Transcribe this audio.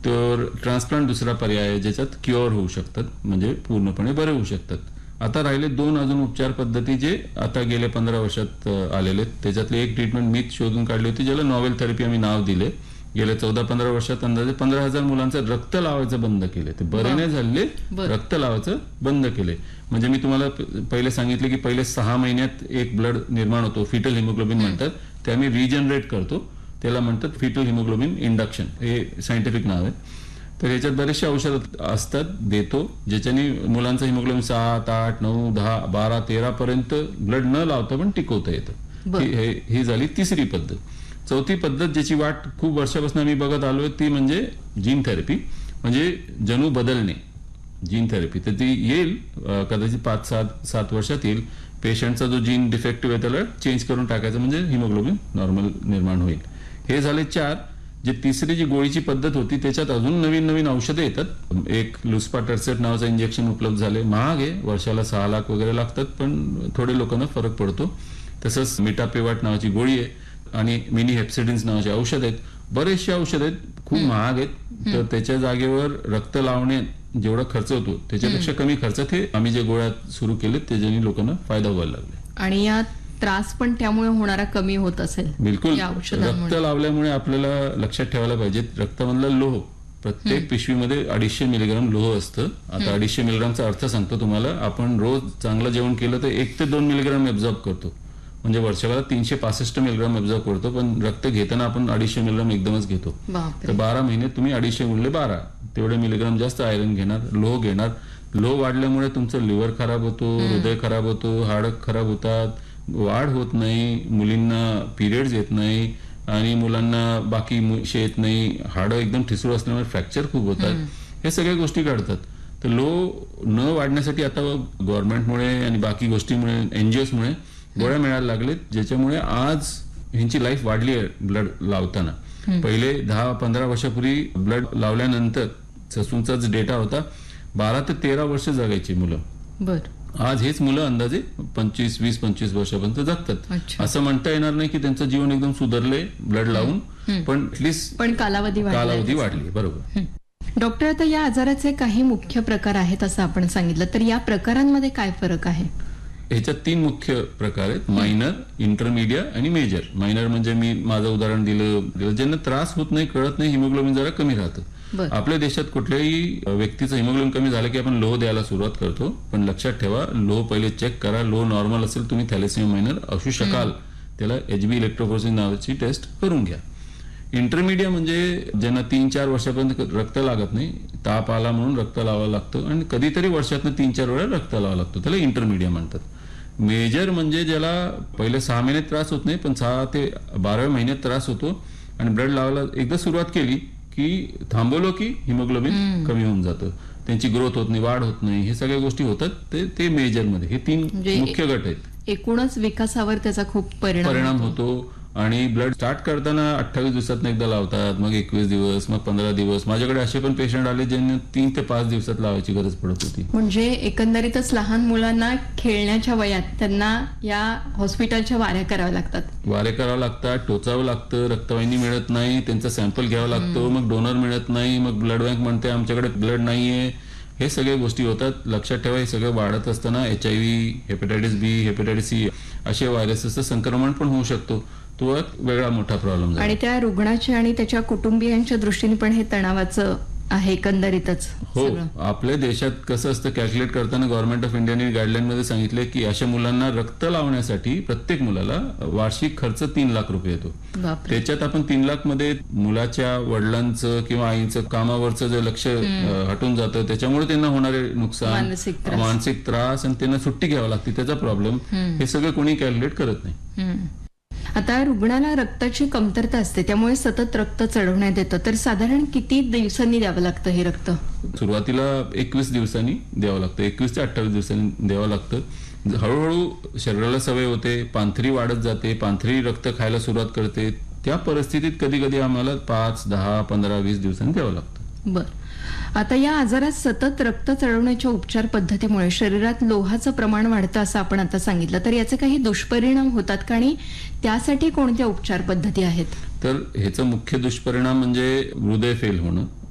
तर ट्रान्सप्लांट दुसरा पर्याय आहे ज्याच्यात क्युअर होऊ शकतात, म्हणजे पूर्णपणे बरे होऊ शकतात. आता राहिले 2 अजून उपचार पद्धती जे आता गेल्या 15 वर्षात आलेले. त्याच्यातली एक ट्रीटमेंट मीच शोधून काढली होती ज्याला नॉवेल थेरपी आम्ही नाव दिले. गेल्या 14-15 वर्षात अंदाजे 15,000 मुलांचं रक्त लावायचं बंद केले. ते बरे नाही झाले, रक्त लावायचं बंद केले. म्हणजे मी तुम्हाला पहिले सांगितले की पहिले 6 महिन्यात एक ब्लड निर्माण होतो, फिटल हिमोग्लोबिन म्हणतात, ते आम्ही रिजनरेट करतो, त्याला म्हणतात फिटल हिमोग्लोबिन इंडक्शन, हे सायंटिफिक नाव आहे. तर याच्यात बरेचसे औषध असतात देतो ज्याच्यानी मुलांचं हिमोग्लोबिन 7, 8, 9, 10, 12, 13 पर्यंत ब्लड न लावता पण टिकवता येतं. ही झाली तिसरी पद्धत. चौथी पद्धत ज्याची वाट खूप वर्षापासून आम्ही बघत आलोय ती म्हणजे जीन थेरपी, म्हणजे जणू बदलणे, जीन थेरपी. तर ती येईल कदाचित 5-7 वर्षात येईल. पेशंटचा जो जीन डिफेक्टिव्ह आहे त्याला चेंज करून टाकायचं म्हणजे हिमोग्लोबिन नॉर्मल निर्माण होईल. हे झाले 4. जे तिसरी जी गोळीची पद्धत होती त्याच्यात अजून नवीन नवीन औषधं येतात. एक लुस्पाटर्सेट नावाचं इंजेक्शन उपलब्ध झाले, महाग आहे, वर्षाला 6 लाख वगैरे लागतात, पण थोडे लोकांना फरक पडतो. तसंच मिटापिवाट नावाची गोळी आहे आणि मिनी हेप्सिडिन्स नावाचे औषध आहेत. बरेचसे औषध आहेत, खूप महाग आहेत. तर त्याच्या जागेवर रक्त लावणे जेवढा खर्च होतो त्याच्यापेक्षा कमी खर्चात हे आम्ही जे गोळ्या सुरू केले त्याच्याने लोकांना फायदा व्हायला लागले. आणि या त्रास पण त्यामुळे होणारा कमी होत असेल. बिलकुल. रक्त लावल्यामुळे आपल्याला लक्षात ठेवायला पाहिजे, रक्तामधला लोह प्रत्येक पिशवीमध्ये 250 मिलीग्राम लोह असतं. आता 250 मिलीग्रामचा अर्थ सांगतो तुम्हाला. आपण रोज चांगलं जेवण केलं तर 1 ते 2 मिलीग्राम एब्झॉर्ब करतो, म्हणजे वर्षभरात 365 मिलीग्राम एब्झॉर्ब करतो, पण रक्त घेताना आपण 250 मिलीग्राम एकदमच घेतो. तर 12 महिने तुम्ही 250 गुणिले 12 तेवढे मिलीग्राम जास्त आयरन घेणार, लोह घेणार. लोह वाढल्यामुळे तुमचं लिव्हर खराब होतो, हृदय खराब होतो, हाड खराब होतात, वाढ होत नाही, मुलींना पिरियड्स येत नाही आणि मुलांना बाकी येत नाही, हाडं एकदम ठिसूळ असल्यामुळे फ्रॅक्चर खूप होतात. हे सगळ्या गोष्टी घडतात. तर लो न वाढण्यासाठी आता गव्हर्नमेंटमुळे आणि बाकी गोष्टीमुळे, एनजीओजमुळे गोळ्या मिळायला लागलेत, ज्याच्यामुळे आज ह्यांची लाईफ वाढली आहे. ब्लड लावताना पहिले 10-15 वर्षापूर्वी ब्लड लावल्यानंतर ससूनचाच डेटा होता 12 ते 13 वर्ष जगायची मुलं. आज हेच मुलं अंदाजे 20-25 वर्षापर्यंत जगतात. असं म्हणता येणार नाही की त्यांचं जीवन एकदम सुधारले ब्लड लावून, पण ऍटलीस्ट कालावधी वाढली. बरोबर. डॉक्टर, आता या आजाराचे काही मुख्य प्रकार आहेत असं आपण सांगितलं, तर या प्रकारांमध्ये काय फरक आहे? ह्याच्यात 3 मुख्य प्रकार आहेत, मायनर, इंटरमिडिएट आणि मेजर. मायनर म्हणजे मी माझं उदाहरण दिलं, ज्यांना त्रास होत नाही, कळत नाही, हिमोग्लोबिन जरा कमी राहतं. आपल्या देशात कुठल्याही व्यक्तीचं हिमोग्लोबिन कमी झालं की आपण लोह द्यायला सुरुवात करतो, पण लक्षात ठेवा लोह पहिले चेक करा. लोह नॉर्मल असेल तुम्ही थॅलेसेमिया मायनर असू शकाल, त्याला HB इलेक्ट्रोफोरेसिस नावाची टेस्ट करून घ्या. इंटरमिडिएट म्हणजे ज्यांना 3-4 वर्षापर्यंत रक्त लागत नाही, ताप आला म्हणून रक्त लावावं लागतं आणि कधीतरी वर्षातनं 3-4 वेळा रक्त लावावं लागतं, त्याला इंटरमिडिएट म्हणतात. मेजर म्हणजे ज्याला पहिले 6 महिन्यात त्रास होत नाही पण 6 ते 12व्या महिन्यात त्रास होतो आणि ब्लड लावायला एकदा सुरुवात केली की थांबवलो की हिमोग्लोबिन कमी होऊन जातं, त्यांची ग्रोथ होत नाही, वाढ होत नाही, हे सगळ्या गोष्टी होतात. ते मेजर मध्ये हे 3 मुख्य गट आहेत. एकूणच विकासावर त्याचा खूप परिणाम होतो. आणि ब्लड स्टार्ट करताना 28 दिवसात एकदा लावतात, मग 21 दिवस, मग 15 दिवस. माझ्याकडे असे पण पेशंट आले ज्यांना 3 ते 5 दिवसात लावायची गरज पडत होती. म्हणजे एकंदरीतच लहान मुलांना खेळण्याच्या वयात त्यांना या हॉस्पिटलच्या वाऱ्या कराव्या लागतात, टोचावं लागतं, रक्तवाहिनी मिळत नाही, त्यांचा सॅम्पल घ्यावा लागतो, मग डोनर मिळत नाही, मग ब्लड बँक म्हणते आमच्याकडे ब्लड नाहीये. हे सगळे गोष्टी होतात. लक्षात ठेवा, हे सगळं वाढत असताना HIV, hepatitis B, hepatitis C असे व्हायरसेसचं संक्रमण पण होऊ शकतो. तो एक वेगळा मोठा प्रॉब्लेम झाला. आणि त्या रुग्णाच्या आणि त्याच्या कुटुंबियांच्या दृष्टीने पण हे तणावाचं आहे एकंदरीतच. हो, आपल्या देशात कसं असतं, कॅल्क्युलेट करताना गव्हर्नमेंट ऑफ इंडियाने गाईडलाईन मध्ये सांगितले की अशा मुलांना रक्त लावण्यासाठी प्रत्येक मुलाला वार्षिक खर्च 3 लाख रुपये येतो. त्याच्यात आपण 3 लाख मध्ये मुलाच्या वडिलांचं किंवा आईचं कामावरचं जे लक्ष हटून जातं, त्याच्यामुळे त्यांना होणारे नुकसान, मानसिक त्रास आणि त्यांना सुट्टी घ्यावी लागते, त्याचा प्रॉब्लेम, हे सगळं कोणी कॅल्क्युलेट करत नाही. आता रुग्णाला रक्ताची कमतरता असते, त्यामुळे सतत रक्त चढवण्यात येतं, तर साधारण किती दिवसांनी द्यावं लागतं हे रक्त? सुरुवातीला 21 दिवसांनी द्यावं लागतं, 21 ते 28 दिवसांनी द्यावं लागतं. हळूहळू शरीराला सवय होते, पांथरी वाढत जाते, पांथरी रक्त खायला सुरुवात करते. त्या परिस्थितीत कधी कधी आम्हाला 5, 10, 15, 20 दिवसांनी द्यावं लागतं. बरं. आता या आजारात सतत रक्त चढवण्याच्या उपचार पद्धतीमुळे शरीरात लोहाचं प्रमाण वाढतं असं आपण आता सांगितलं, तर याचे काही दुष्परिणाम होतात का आणि त्यासाठी कोणत्या उपचार पद्धती आहेत? तर ह्याचा मुख्य दुष्परिणाम म्हणजे हृदय फेल होणं.